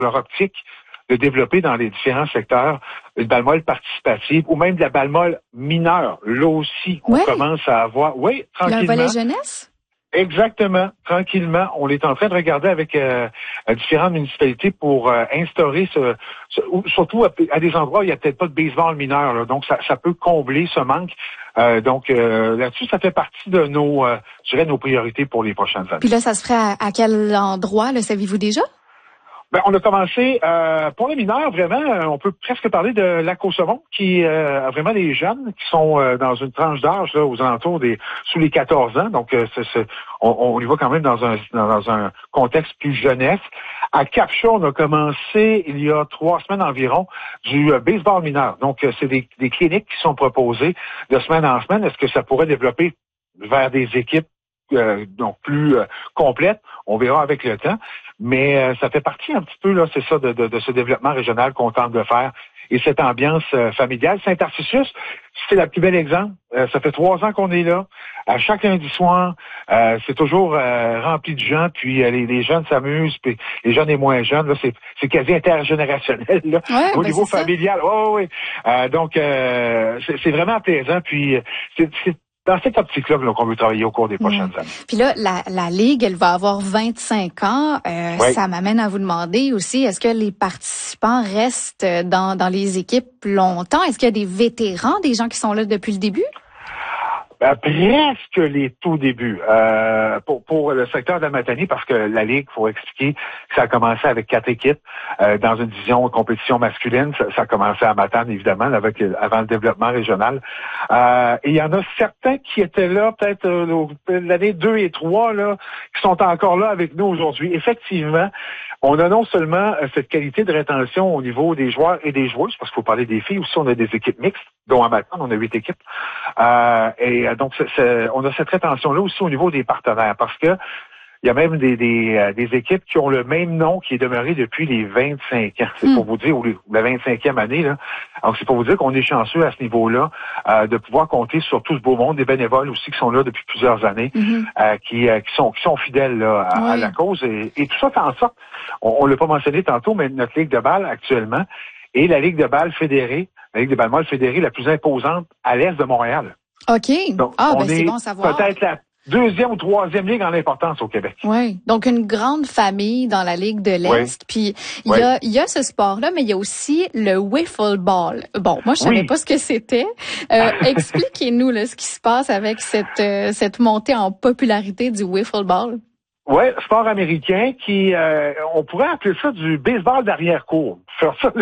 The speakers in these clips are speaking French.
leur optique de développer dans les différents secteurs une balle molle participative ou même de la balle molle mineure. Là aussi, on commence à avoir, tranquillement. Le volet jeunesse? Exactement, tranquillement. On est en train de regarder avec différentes municipalités pour instaurer surtout à des endroits où il n'y a peut-être pas de baseball mineur. Là. Donc, ça peut combler ce manque. Donc, là-dessus, ça fait partie de nos priorités pour les prochaines années. Puis là, ça se ferait à quel endroit, le savez-vous déjà? On a commencé pour les mineurs, vraiment, on peut presque parler de Lac-aux-Saumons, qui a vraiment des jeunes qui sont dans une tranche d'âge là, aux alentours sous les 14 ans. Donc, on y va quand même dans un contexte plus jeunesse. À Capcha, on a commencé il y a 3 semaines environ du baseball mineur. Donc, c'est des cliniques qui sont proposées de semaine en semaine. Est-ce que ça pourrait développer vers des équipes donc plus complètes? On verra avec le temps. Mais ça fait partie un petit peu, là, c'est ça, de ce développement régional qu'on tente de faire. Et cette ambiance familiale. Saint-Tarcisius, c'est le plus bel exemple. Ça fait 3 ans qu'on est là. À chaque lundi soir, c'est toujours rempli de gens, puis les jeunes s'amusent, puis les jeunes et moins jeunes, là, c'est quasi intergénérationnel, là, au niveau familial. Donc, c'est vraiment plaisant, puis c'est dans cette optique-là qu'on veut travailler au cours des prochaines années. Puis là, la Ligue, elle va avoir 25 ans. Ça m'amène à vous demander aussi, est-ce que les participants restent dans les équipes longtemps? Est-ce qu'il y a des vétérans, des gens qui sont là depuis le début? Presque les tout débuts. Pour le secteur de la Matanie, parce que la Ligue, faut expliquer que ça a commencé avec 4 équipes dans une division de compétition masculine. Ça a commencé à Matane, évidemment, avant le développement régional. Et il y en a certains qui étaient là, peut-être l'année 2 et 3, là, qui sont encore là avec nous aujourd'hui. Effectivement, on a non seulement cette qualité de rétention au niveau des joueurs et des joueuses, parce qu'il faut parler des filles aussi, on a des équipes mixtes, dont à Matane, on a 8 équipes. Donc, on a cette rétention-là aussi au niveau des partenaires, parce que il y a même des équipes qui ont le même nom qui est demeuré depuis les 25 ans. C'est pour vous dire, ou la 25e année, là. Alors, c'est pour vous dire qu'on est chanceux à ce niveau-là, de pouvoir compter sur tout ce beau monde, des bénévoles aussi qui sont là depuis plusieurs années, qui sont fidèles là, à la cause. Et tout ça fait en sorte, on l'a pas mentionné tantôt, mais notre Ligue de balle actuellement est la Ligue de balle fédérée, la Ligue de balle molle fédérée la plus imposante à l'est de Montréal. OK. Donc, c'est bon à savoir. Peut-être la 2e ou 3e ligue en importance au Québec. Oui. Donc, une grande famille dans la Ligue de l'Est. Puis, il y a ce sport-là, mais il y a aussi le wiffle ball. Bon, moi, je savais pas ce que c'était. Expliquez-nous, là, ce qui se passe avec cette montée en popularité du wiffle ball. Oui, sport américain qui, on pourrait appeler ça du baseball d'arrière-cour. Faire ça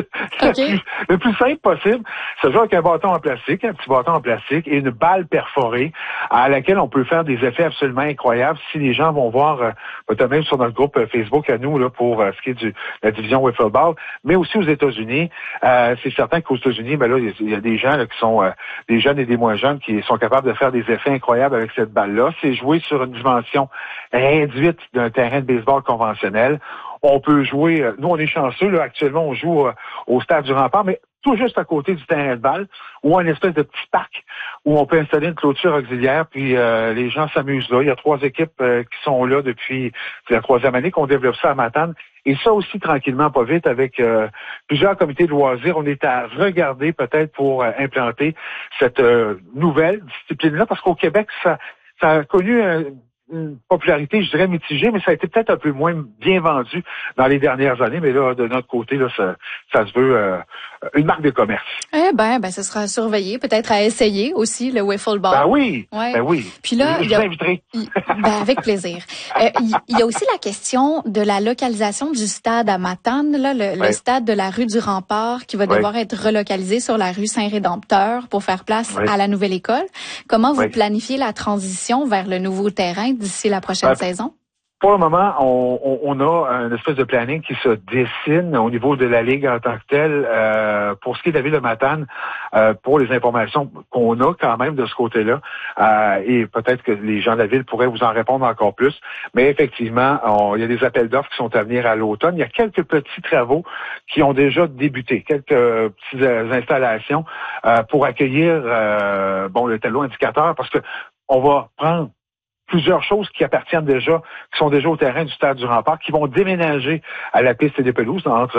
le plus simple possible. Ça joue avec un bâton en plastique, un petit bâton en plastique et une balle perforée à laquelle on peut faire des effets absolument incroyables. Si les gens vont voir, peut-être même sur notre groupe Facebook à nous là pour ce qui est de la division wiffle ball, mais aussi aux États-Unis, c'est certain qu'aux États-Unis, là, il y a des gens là, qui sont des jeunes et des moins jeunes qui sont capables de faire des effets incroyables avec cette balle-là. C'est joué sur une dimension réduite d'un terrain de baseball conventionnel. On peut jouer, nous on est chanceux, là, actuellement on joue au stade du Rempart, mais tout juste à côté du terrain de balle, ou un espèce de petit parc où on peut installer une clôture auxiliaire, puis les gens s'amusent là. Il y a 3 équipes qui sont là depuis la 3e année qu'on développe ça à Matane. Et ça aussi, tranquillement, pas vite, avec plusieurs comités de loisirs, on est à regarder peut-être pour implanter cette nouvelle discipline-là, parce qu'au Québec, ça a connu une popularité, je dirais, mitigée, mais ça a été peut-être un peu moins bien vendu dans les dernières années. Mais là, de notre côté, là, ça se veut une marque de commerce. Eh ben, ce sera surveillé, peut-être à essayer aussi, le wiffle ball. Ben oui. Puis là, je vous inviterai. Avec plaisir. Il y a aussi la question de la localisation du stade à Matane, là, le stade de la rue du Rempart, qui va devoir être relocalisé sur la rue Saint-Rédempteur pour faire place à la nouvelle école. Comment vous planifiez la transition vers le nouveau terrain d'ici la prochaine saison? Pour le moment, on a une espèce de planning qui se dessine au niveau de la Ligue en tant que telle. Pour ce qui est de la ville de Matane, pour les informations qu'on a quand même de ce côté-là, et peut-être que les gens de la ville pourraient vous en répondre encore plus, mais effectivement, il y a des appels d'offres qui sont à venir à l'automne. Il y a quelques petits travaux qui ont déjà débuté, quelques petites installations pour accueillir le tableau indicateur, parce que on va prendre plusieurs choses qui appartiennent déjà, qui sont déjà au terrain du Stade du Rempart, qui vont déménager à la piste des pelouses entre